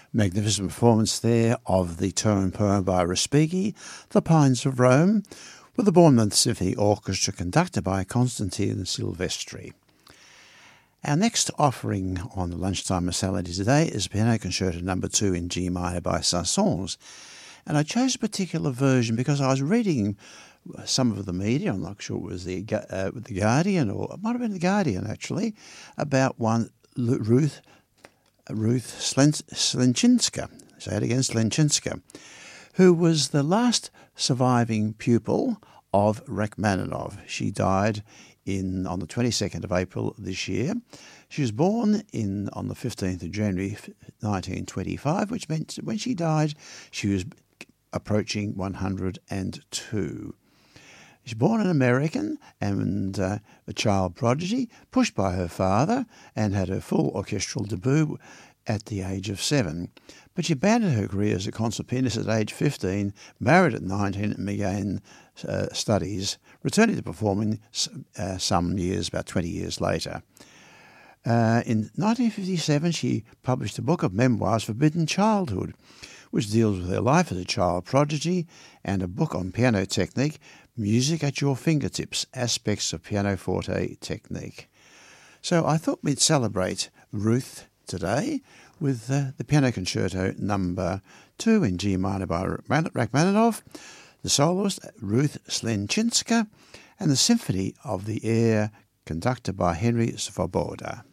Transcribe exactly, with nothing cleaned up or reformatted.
Magnificent performance there of the tone poem by Respighi, The Pines of Rome, with the Bournemouth Symphony Orchestra conducted by Constantine Silvestri. Our next offering on the Lunchtime Massality today is Piano Concerto number two in G minor by Saint-Saëns. And I chose a particular version because I was reading some of the media, I'm not sure it was the, uh, the Guardian, or it might have been the Guardian actually, about one Ruth Ruth Slenczynska, say it again, Slenczynska, who was the last surviving pupil of Rachmaninoff. She died in on the twenty-second of April this year. She was born in on the fifteenth of January nineteen twenty-five, which meant when she died, she was approaching one hundred two. She was born an American and uh, a child prodigy, pushed by her father, and had her full orchestral debut at the age of seven. But she abandoned her career as a concert pianist at age fifteen, married at nineteen, and began uh, studies, returning to performing uh, some years, about twenty years later. Uh, in nineteen fifty-seven, she published a book of memoirs, Forbidden Childhood, which deals with her life as a child prodigy, and a book on piano technique, Music at Your Fingertips, Aspects of Pianoforte Technique. So I thought we'd celebrate Ruth today with uh, the Piano Concerto number two in G minor by Rachmaninoff, the soloist Ruth Slenczynska, and the Symphony of the Air conducted by Henry Svoboda.